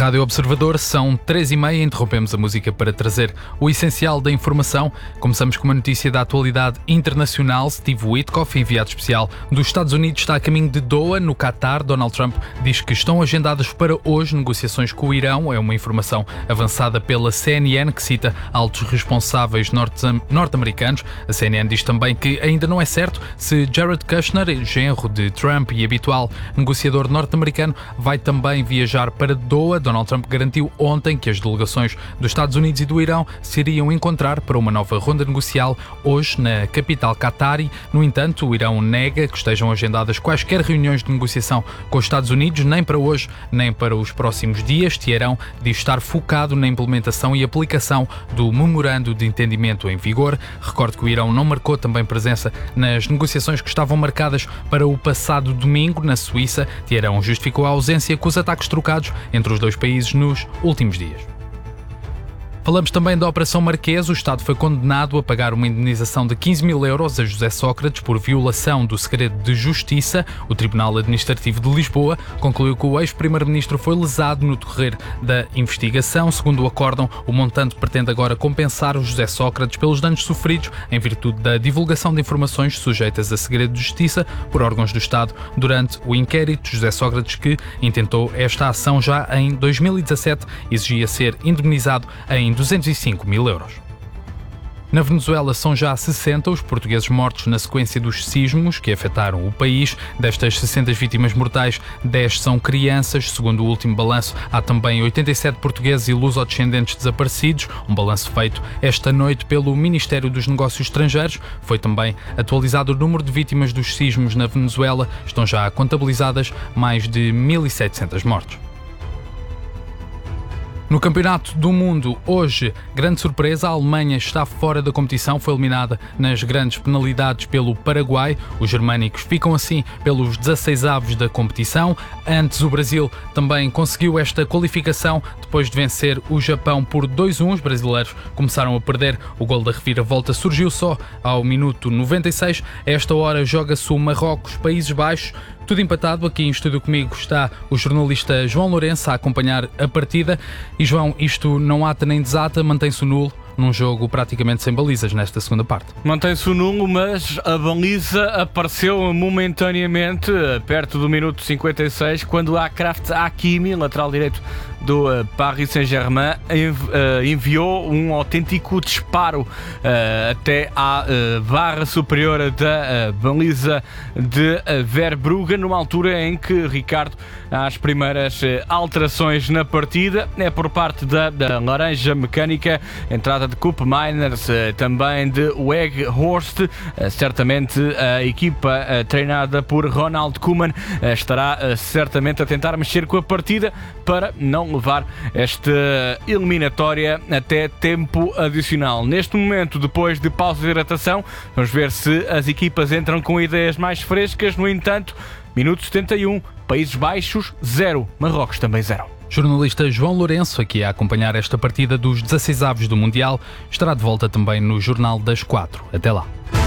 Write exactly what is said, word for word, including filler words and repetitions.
Rádio Observador, são três e meia, interrompemos a música para trazer o essencial da informação. Começamos com uma notícia da atualidade internacional. Steve Witkoff, enviado especial dos Estados Unidos, está a caminho de Doha, no Qatar. Donald Trump diz que estão agendadas para hoje negociações com o Irão. É uma informação avançada pela C N N, que cita altos responsáveis norte-americanos. A C N N diz também que ainda não é certo se Jared Kushner, genro de Trump e habitual negociador norte-americano, vai também viajar para Doha. Donald Trump garantiu ontem que as delegações dos Estados Unidos e do Irão se iriam encontrar para uma nova ronda negocial hoje na capital qatari. No entanto, o Irão nega que estejam agendadas quaisquer reuniões de negociação com os Estados Unidos, nem para hoje, nem para os próximos dias. Teherão diz estar focado na implementação e aplicação do memorando de entendimento em vigor. Recordo que o Irão não marcou também presença nas negociações que estavam marcadas para o passado domingo na Suíça. Teherão justificou a ausência com os ataques trocados entre os dois países nos últimos dias. Falamos também da Operação Marquês. O Estado foi condenado a pagar uma indenização de quinze mil euros a José Sócrates por violação do segredo de justiça. O Tribunal Administrativo de Lisboa concluiu que o ex-primeiro-ministro foi lesado no decorrer da investigação. Segundo o acórdão, o montante pretende agora compensar o José Sócrates pelos danos sofridos em virtude da divulgação de informações sujeitas a segredo de justiça por órgãos do Estado durante o inquérito. José Sócrates, que intentou esta ação já em dois mil e dezassete, exigia ser indemnizado em duzentos e cinco mil euros. Na Venezuela são já sessenta os portugueses mortos na sequência dos sismos que afetaram o país. Destas sessenta vítimas mortais, dez são crianças. Segundo o último balanço, há também oitenta e sete portugueses e lusodescendentes desaparecidos. Um balanço feito esta noite pelo Ministério dos Negócios Estrangeiros. Foi também atualizado o número de vítimas dos sismos na Venezuela. Estão já contabilizadas mais de mil e setecentas mortes. No Campeonato do Mundo, hoje, grande surpresa, a Alemanha está fora da competição, foi eliminada nas grandes penalidades pelo Paraguai. Os germânicos ficam assim pelos dezasseis avos da competição. Antes, o Brasil também conseguiu esta qualificação depois de vencer o Japão por dois a um. Os brasileiros começaram a perder. O gol da reviravolta surgiu só ao minuto noventa e seis. A esta hora joga-se o Marrocos-Países Baixos. Tudo empatado. Aqui em estúdio comigo está o jornalista João Lourenço a acompanhar a partida. E João, isto não ata nem desata, mantém-se o nulo num jogo praticamente sem balizas nesta segunda parte. Mantém-se o nulo, mas a baliza apareceu momentaneamente perto do minuto cinquenta e seis, quando Achraf Hakimi, lateral direito do Paris Saint-Germain, enviou um autêntico disparo até à barra superior da baliza de Verbrugge, numa altura em que, Ricardo, as primeiras alterações na partida é por parte da, da Laranja Mecânica, entrada de Koop Meiners, também de Weghorst. Certamente a equipa treinada por Ronald Koeman estará certamente a tentar mexer com a partida para não levar esta eliminatória até tempo adicional. Neste momento, depois de pausa de hidratação, vamos ver se as equipas entram com ideias mais frescas. No entanto, minuto setenta e um, Países Baixos zero, Marrocos também zero. Jornalista João Lourenço, aqui a acompanhar esta partida dos dezasseis avos do Mundial, estará de volta também no Jornal das Quatro. Até lá.